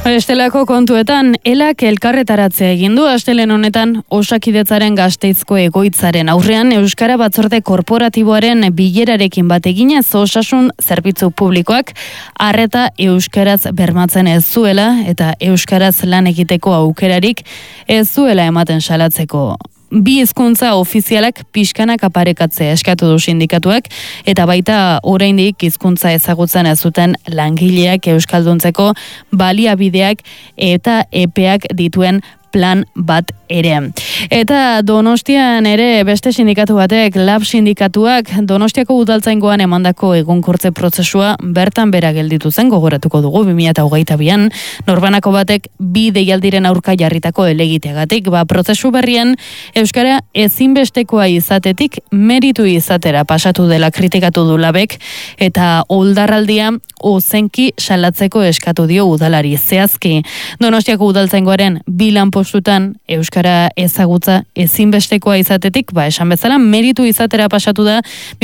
Bestelako kontuetan, elak elkarretaratzea egin du astelehen honetan Osakidetzaren Gasteizko egoitzaren aurrean Euskara Batzorde Korporatiboaren bilerarekin bat eginez osasun zerbitzu publikoak arreta euskaraz bermatzen ez zuela eta euskaraz lan egiteko aukerarik ez zuela ematen salatzeko. Bi hizkuntza ofizialak pixkanak aparekatzea eskatu du sindikatuak eta baita oraindik hizkuntza ezagutzen ez zuten langileak euskalduntzeko baliabideak eta epeak dituen plan bat ere. Eta Donostian ere beste sindikatu batek, Lab sindikatuak Donostiako udaltzaingoan emandako egonkortze prozesua bertan bera gelditu zen, gogoratuko dugu 2022an, norbanako batek bi deialdiren aurka jarritako helegiteagatik, prozesu berrian euskara ezinbestekoa izatetik meritu izatera pasatu dela kritikatu du Labek eta oldarraldia ozenki salatzeko eskatu dio udalari. Zehazki, Donostiako udaltzaingoaren bi lanpostutan euskara ezagutza ezinbestekoa izatetik, esan bezala meritu izatera pasatu da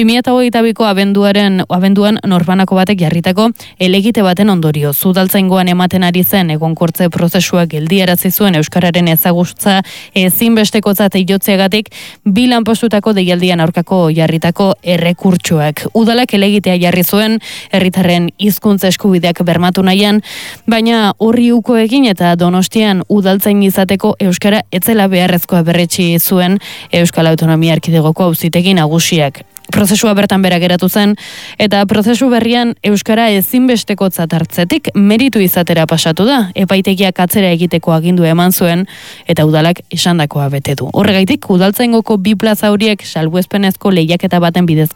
2022ko abenduan norbanako batek jarritako helegite baten ondorio. Udaltzaingoan ematen ari zen egonkortze prozesua geldiarazi zuen euskararen ezagutza ezinbestekotzat jotzeagatik bi lanpostutako deialdian aurkako jarritako errekurtsoak. Udalak helegitea jarri zuen herritarren hizkuntza eskubideak bermatu nahian, baina horri uko egin eta Donostian udaltzain izateko euskara etzela beharrezkoa berretsi zuen Euskal Autonomia Erkidegoko auzitegi nagusiak. Prozesua bertan bera geratu zen, eta prozesu berrian euskara ezinbestekotzat hartzetik meritu izatera pasatu da. Epaitegiak atzera egiteko agindu eman zuen, eta udalak esandakoa bete du. Horregaitik, udaltzaingoko bi plaza horiek salbuespenezko lehiaketa baten bidez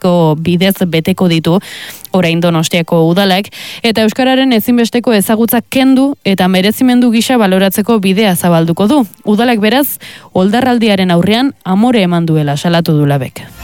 beteko ditu, orain Donostiako udalak, eta euskararen ezinbesteko ezagutza kendu eta merezimendu gisa baloratzeko bidea zabalduko du. Udalak beraz, oldarraldiaren aurrean amore eman duela salatu du Labek.